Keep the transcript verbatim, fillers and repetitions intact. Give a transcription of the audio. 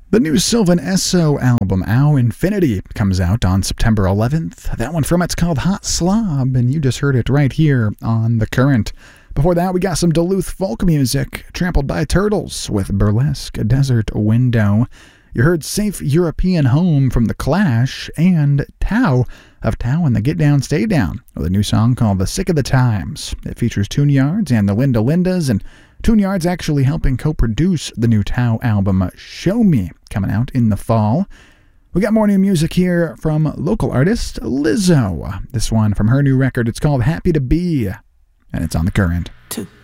The new Sylvan Esso album, Ow Infinity, comes out on September eleventh. That one from it's called Hot Slob, and you just heard it right here on The Current. Before that, we got some Duluth folk music, Trampled by Turtles with Burlesque Desert Window. You heard Safe European Home from The Clash, and Tao of Tao and the Get Down Stay Down with a new song called The Sick of the Times. It features Tune Yards and the Linda Lindas, and Tune Yards actually helping co-produce the new Tao album, Show Me, coming out in the fall. We got more new music here from local artist Lizzo. This one from her new record, it's called Happy to Be, and it's on The Current. Two.